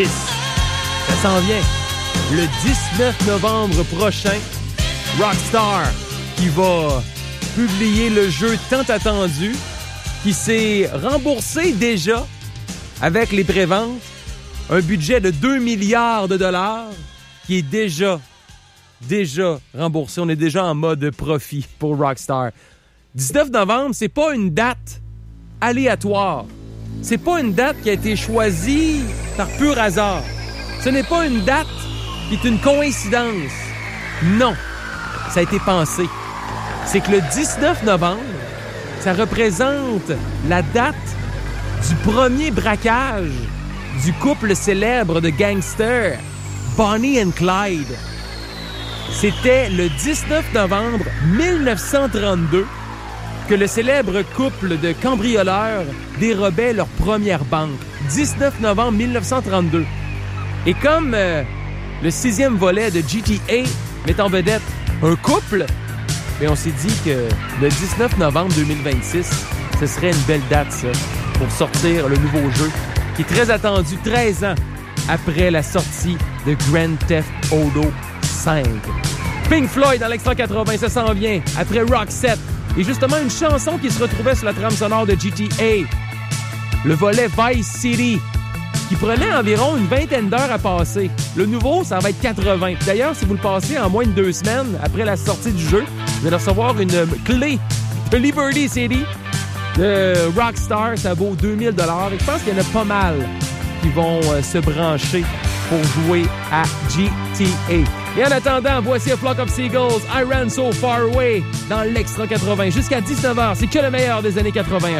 Ça s'en vient. Le 19 novembre prochain, Rockstar qui va publier le jeu tant attendu, qui s'est remboursé déjà avec les préventes. Un budget de 2 milliards de dollars qui est déjà remboursé. On est déjà en mode profit pour Rockstar. 19 novembre, c'est pas une date aléatoire. C'est pas une date qui a été choisie par pur hasard. Ce n'est pas une date qui est une coïncidence. Non, ça a été pensé. C'est que le 19 novembre, ça représente la date du premier braquage du couple célèbre de gangsters, Bonnie and Clyde. C'était le 19 novembre 1932 que le célèbre couple de cambrioleurs dérobait leur première banque. 19 novembre 1932. Et comme le 6e volet de GTA met en vedette un couple, mais on s'est dit que le 19 novembre 2026, ce serait une belle date, ça, pour sortir le nouveau jeu, qui est très attendu 13 ans après la sortie de Grand Theft Auto 5. Pink Floyd dans l'Extra 80, ça s'en vient, après Rock 7. Et justement, une chanson qui se retrouvait sur la trame sonore de GTA, le volet Vice City, qui prenait environ une vingtaine d'heures à passer. Le nouveau, ça va être 80. D'ailleurs, si vous le passez en moins de 2 semaines après la sortie du jeu, vous allez recevoir une clé de Liberty City de Rockstar. Ça vaut 2000 $. Et je pense qu'il y en a pas mal qui vont se brancher pour jouer à GTA. Et en attendant, voici A Flock of Seagulls, I Ran So Far Away dans l'Extra 80. Jusqu'à 19h, c'est que le meilleur des années 80.